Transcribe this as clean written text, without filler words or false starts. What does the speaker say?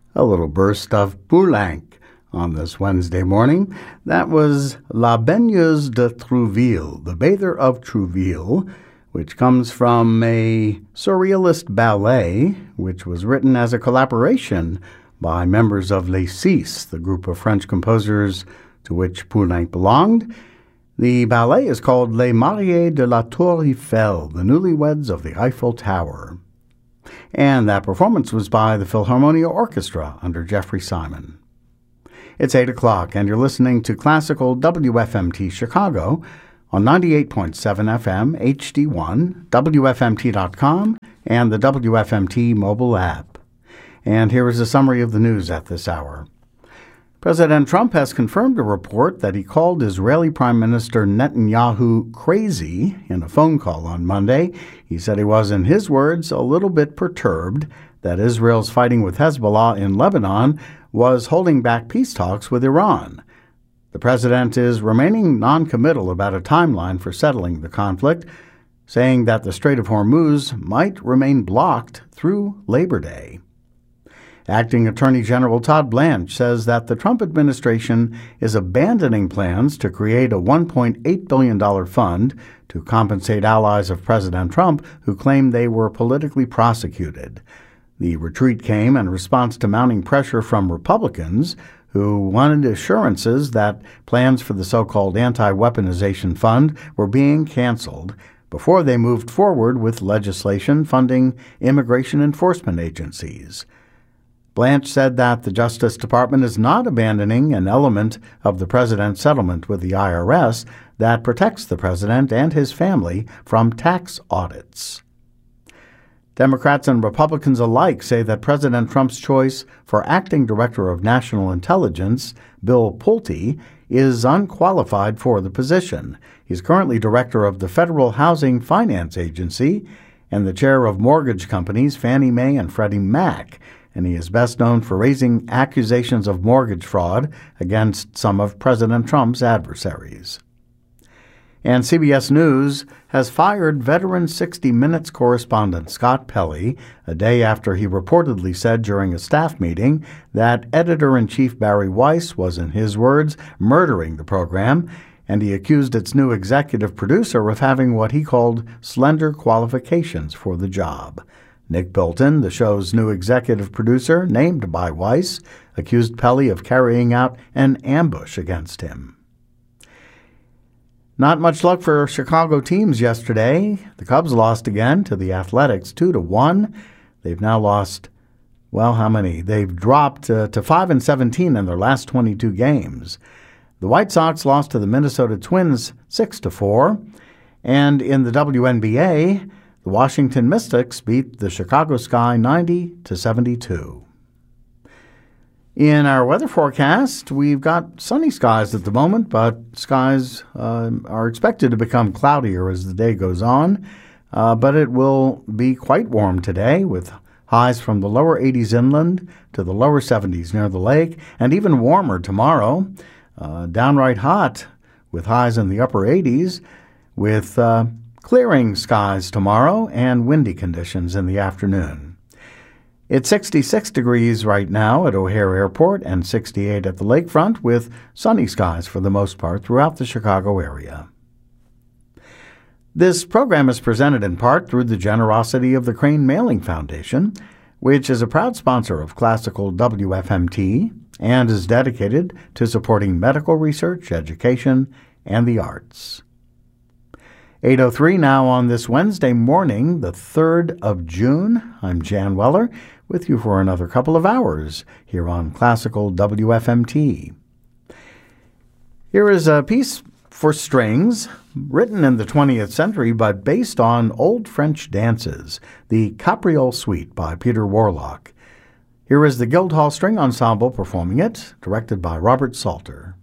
A little burst of Poulenc on this Wednesday morning. That was La Baigneuse de Trouville, the Bather of Trouville, which comes from a surrealist ballet, which was written as a collaboration by members of Les Six, the group of French composers to which Poulenc belonged. The ballet is called Les Mariés de la Tour Eiffel, the Newlyweds of the Eiffel Tower. And that performance was by the Philharmonia Orchestra under Jeffrey Simon. It's 8 o'clock, and you're listening to Classical WFMT Chicago on 98.7 FM, HD1, WFMT.com, and the WFMT mobile app. And here is a summary of the news at this hour. President Trump has confirmed a report that he called Israeli Prime Minister Netanyahu crazy in a phone call on Monday. He said he was, in his words, a little bit perturbed that Israel's fighting with Hezbollah in Lebanon was holding back peace talks with Iran. The president is remaining non-committal about a timeline for settling the conflict, saying that the Strait of Hormuz might remain blocked through Labor Day. Acting Attorney General Todd Blanche says that the Trump administration is abandoning plans to create a $1.8 billion fund to compensate allies of President Trump who claim they were politically prosecuted. The retreat came in response to mounting pressure from Republicans who wanted assurances that plans for the so-called anti-weaponization fund were being canceled before they moved forward with legislation funding immigration enforcement agencies. Blanche said that the Justice Department is not abandoning an element of the president's settlement with the IRS that protects the president and his family from tax audits. Democrats and Republicans alike say that President Trump's choice for acting Director of National Intelligence, Bill Pulte, is unqualified for the position. He's currently Director of the Federal Housing Finance Agency and the chair of mortgage companies Fannie Mae and Freddie Mac, and he is best known for raising accusations of mortgage fraud against some of President Trump's adversaries. And CBS News has fired veteran 60 Minutes correspondent Scott Pelley a day after he reportedly said during a staff meeting that editor-in-chief Barry Weiss was, in his words, murdering the program, and he accused its new executive producer of having what he called slender qualifications for the job. Nick Bilton, the show's new executive producer, named by Weiss, accused Pelley of carrying out an ambush against him. Not much luck for Chicago teams yesterday. The Cubs lost again to the Athletics 2-1. They've now lost, well, how many? They've dropped to 5-17 in their last 22 games. The White Sox lost to the Minnesota Twins 6-4. And in the WNBA, the Washington Mystics beat the Chicago Sky 90-72. In our weather forecast, we've got sunny skies at the moment, but skies are expected to become cloudier as the day goes on. But it will be quite warm today, with highs from the lower 80s inland to the lower 70s near the lake, and even warmer tomorrow. Downright hot with highs in the upper 80s, with clearing skies tomorrow and windy conditions in the afternoon. It's 66 degrees right now at O'Hare Airport and 68 at the lakefront, with sunny skies for the most part throughout the Chicago area. This program is presented in part through the generosity of the Crane Mailing Foundation, which is a proud sponsor of Classical WFMT and is dedicated to supporting medical research, education, and the arts. 8:03 now on this Wednesday morning, the 3rd of June. I'm Jan Weller, with you for another couple of hours here on Classical WFMT. Here is a piece for strings, written in the 20th century but based on old French dances, the Capriole Suite by Peter Warlock. Here is the Guildhall String Ensemble performing it, directed by Robert Salter.